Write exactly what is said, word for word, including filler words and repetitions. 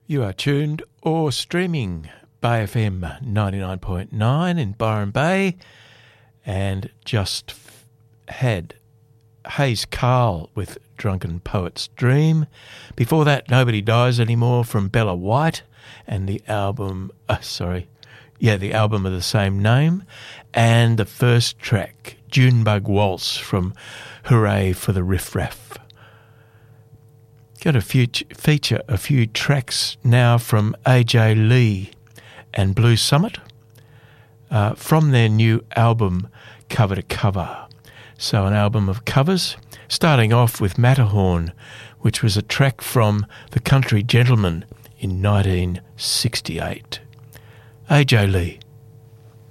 You are tuned or streaming Bay F M ninety-nine point nine in Byron Bay, and just f- had Hayes Carl with Drunken Poet's Dream. Before that, Nobody Dies Anymore from Bella White and the album, uh, sorry, yeah, the album of the same name. And the first track, Junebug Waltz from Hooray for the Riff Raff. Got a few feature a few tracks now from A J Lee and Blue Summit uh, from their new album Cover to Cover. So an album of covers, starting off with Matterhorn, which was a track from The Country Gentleman in nineteen sixty-eight. A J Lee.